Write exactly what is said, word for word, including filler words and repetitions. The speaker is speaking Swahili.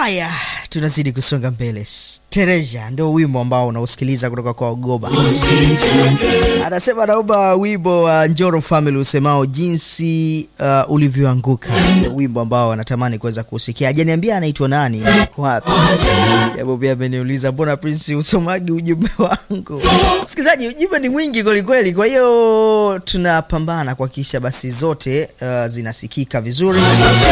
Haya, tunazidi kusonga mbele. Tereja ndio wimbo ambao unausikiliza kutoka kwa Ogoba. Anasema naomba wimbo wa uh, Njoro Family usemao jinsi uh, ulivyoanguka. Ndio wimbo ambao anatamani kuweza kusikia. Hajaniambia anaitwa nani, wapi. Yabo pia ameniuliza mbona Prince usomagi ujumbe wangu. Msikilizaji, ujumbe ni mwingi kweli kweli. Kwa hiyo tunapambana kuhakikisha basi zote uh, zinasikika vizuri.